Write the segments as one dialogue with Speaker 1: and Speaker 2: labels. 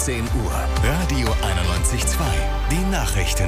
Speaker 1: 17 Uhr. Radio 91.2. Die Nachrichten.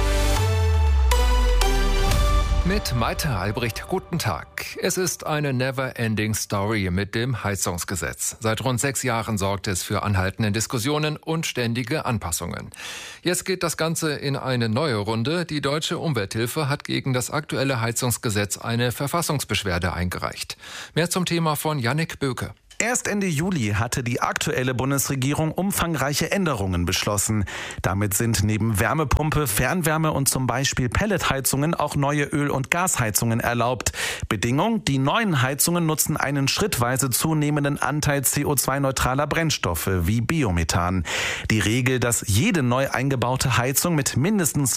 Speaker 2: Mit Maite Albrecht, guten Tag. Es ist eine never-ending Story mit dem Heizungsgesetz. Seit rund 6 Jahren sorgt es für anhaltende Diskussionen und ständige Anpassungen. Jetzt geht das Ganze in eine neue Runde. Die Deutsche Umwelthilfe hat gegen das aktuelle Heizungsgesetz eine Verfassungsbeschwerde eingereicht. Mehr zum Thema von Jannik Böke.
Speaker 3: Erst Ende Juli hatte die aktuelle Bundesregierung umfangreiche Änderungen beschlossen. Damit sind neben Wärmepumpe, Fernwärme und zum Beispiel Pelletheizungen auch neue Öl- und Gasheizungen erlaubt. Bedingung: die neuen Heizungen nutzen einen schrittweise zunehmenden Anteil CO2-neutraler Brennstoffe wie Biomethan. Die Regel, dass jede neu eingebaute Heizung mit mindestens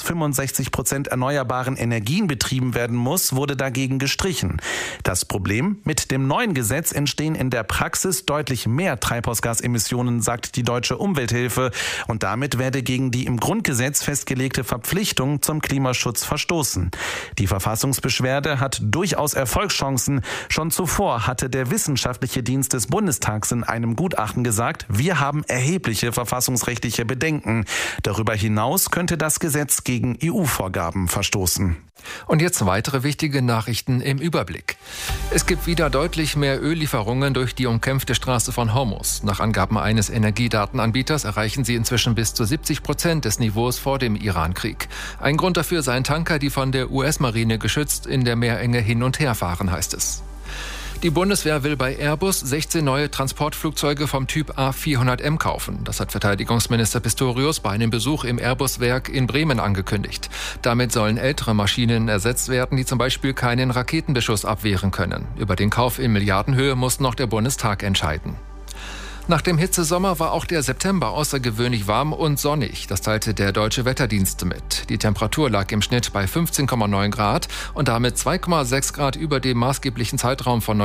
Speaker 3: 65% erneuerbaren Energien betrieben werden muss, wurde dagegen gestrichen. Das Problem: mit dem neuen Gesetz entstehen in der Praxis deutlich mehr Treibhausgasemissionen, sagt die Deutsche Umwelthilfe. Und damit werde gegen die im Grundgesetz festgelegte Verpflichtung zum Klimaschutz verstoßen. Die Verfassungsbeschwerde hat durchaus Erfolgschancen. Schon zuvor hatte der Wissenschaftliche Dienst des Bundestags in einem Gutachten gesagt, wir haben erhebliche verfassungsrechtliche Bedenken. Darüber hinaus könnte das Gesetz gegen EU-Vorgaben verstoßen.
Speaker 2: Und jetzt weitere wichtige Nachrichten im Überblick. Es gibt wieder deutlich mehr Öllieferungen durch die umkämpfte Straße von Hormuz. Nach Angaben eines Energiedatenanbieters erreichen sie inzwischen bis zu 70% des Niveaus vor dem Irankrieg. Ein Grund dafür seien Tanker, die von der US-Marine geschützt in der Meerenge hin und her fahren, heißt es. Die Bundeswehr will bei Airbus 16 neue Transportflugzeuge vom Typ A400M kaufen. Das hat Verteidigungsminister Pistorius bei einem Besuch im Airbus-Werk in Bremen angekündigt. Damit sollen ältere Maschinen ersetzt werden, die zum Beispiel keinen Raketenbeschuss abwehren können. Über den Kauf in Milliardenhöhe muss noch der Bundestag entscheiden. Nach dem Hitzesommer war auch der September außergewöhnlich warm und sonnig. Das teilte der Deutsche Wetterdienst mit. Die Temperatur lag im Schnitt bei 15,9 Grad und damit 2,6 Grad über dem maßgeblichen Zeitraum von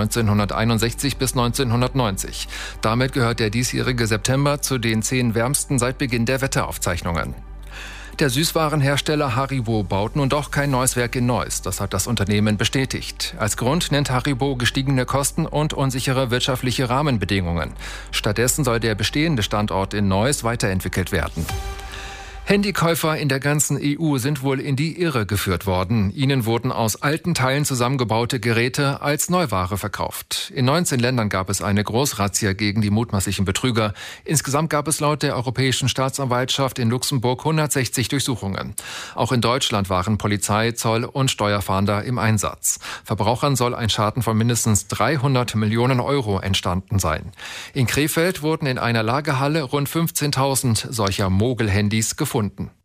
Speaker 2: 1961 bis 1990. Damit gehört der diesjährige September zu den 10 wärmsten seit Beginn der Wetteraufzeichnungen. Der Süßwarenhersteller Haribo baut nun doch kein neues Werk in Neuss. Das hat das Unternehmen bestätigt. Als Grund nennt Haribo gestiegene Kosten und unsichere wirtschaftliche Rahmenbedingungen. Stattdessen soll der bestehende Standort in Neuss weiterentwickelt werden. Handykäufer in der ganzen EU sind wohl in die Irre geführt worden. Ihnen wurden aus alten Teilen zusammengebaute Geräte als Neuware verkauft. In 19 Ländern gab es eine Großrazzia gegen die mutmaßlichen Betrüger. Insgesamt gab es laut der Europäischen Staatsanwaltschaft in Luxemburg 160 Durchsuchungen. Auch in Deutschland waren Polizei, Zoll und Steuerfahnder im Einsatz. Verbrauchern soll ein Schaden von mindestens 300 Millionen Euro entstanden sein. In Krefeld wurden in einer Lagerhalle rund 15.000 solcher Mogel-Handys gefunden.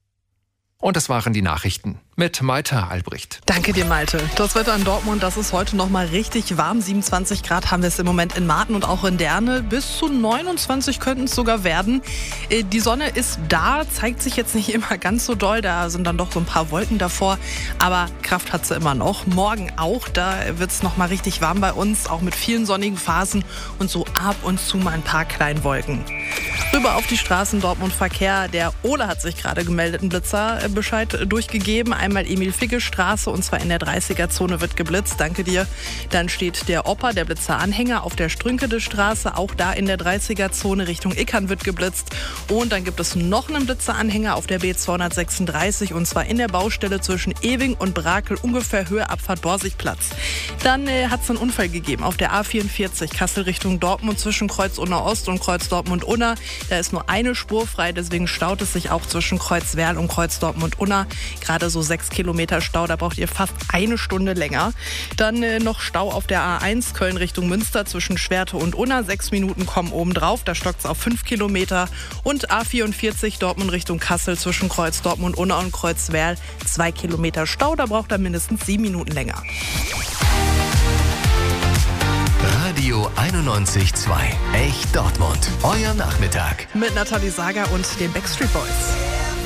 Speaker 2: Und das waren die Nachrichten mit Maite Albrecht.
Speaker 4: Danke dir, Malte. Das Wetter in Dortmund, das ist heute noch mal richtig warm. 27 Grad haben wir es im Moment in Marten und auch in Derne. Bis zu 29 könnten es sogar werden. Die Sonne ist da, zeigt sich jetzt nicht immer ganz so doll. Da sind dann doch so ein paar Wolken davor. Aber Kraft hat sie immer noch. Morgen auch. Da wird es noch mal richtig warm bei uns. Auch mit vielen sonnigen Phasen und so ab und zu mal ein paar kleinen Wolken. Rüber auf die Straßen Dortmund Verkehr. Der Ole hat sich gerade gemeldet, ein Blitzerbescheid durchgegeben. Einmal Emil-Figge-Straße und zwar in der 30er-Zone wird geblitzt. Danke dir. Dann steht der Opa, der Blitzeranhänger, auf der Strünkede-Straße. Auch da in der 30er-Zone Richtung Ickern wird geblitzt. Und dann gibt es noch einen Blitzeranhänger auf der B236 und zwar in der Baustelle zwischen Ewing und Brakel, ungefähr Höhe Abfahrt Borsigplatz. Dann hat es einen Unfall gegeben auf der A44 Kassel Richtung Dortmund zwischen Kreuz-Unna Ost und Kreuz-Dortmund-Unna. Da ist nur eine Spur frei, deswegen staut es sich auch zwischen Kreuz-Werl und Kreuz-Dortmund-Unna. Gerade so 6 Kilometer Stau, da braucht ihr fast eine Stunde länger. Dann noch Stau auf der A1 Köln Richtung Münster zwischen Schwerte und Unna. 6 Minuten kommen oben drauf, da stockt es auf 5 Kilometer. Und A44 Dortmund Richtung Kassel zwischen Kreuz Dortmund Unna und Kreuz-Werl. 2 Kilometer Stau, da braucht er mindestens 7 Minuten länger.
Speaker 1: Radio 91.2. Echt Dortmund. Euer Nachmittag.
Speaker 4: Mit Nathalie Sager und den Backstreet Boys.